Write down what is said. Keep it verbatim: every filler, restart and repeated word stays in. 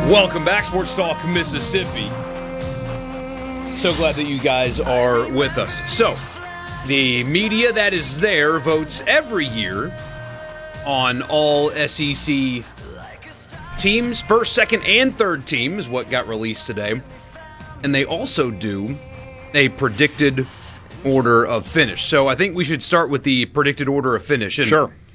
Welcome back, Sports Talk Mississippi. So glad that you guys are with us. So, the media that is there votes every year on all S E C teams. First, second, and third team is what got released today. And they also do a predicted order of finish. So I think we should start with the predicted order of finish. And sure.